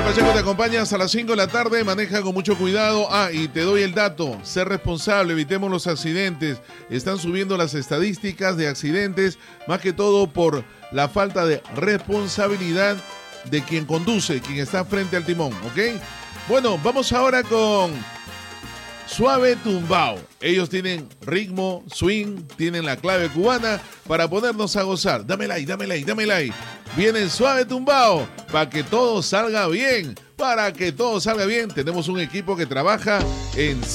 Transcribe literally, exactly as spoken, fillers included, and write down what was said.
Pacheco te acompaña hasta las cinco de la tarde, maneja con mucho cuidado. Ah, y te doy el dato, ser responsable, evitemos los accidentes. Están subiendo las estadísticas de accidentes, más que todo por la falta de responsabilidad de quien conduce, quien está frente al timón, ¿ok? Bueno, vamos ahora con Suave Tumbao. Ellos tienen ritmo, swing, tienen la clave cubana para ponernos a gozar. Dame like, dame like, dame like. Viene Suave Tumbao para que todo salga bien. Para que todo salga bien, tenemos un equipo que trabaja en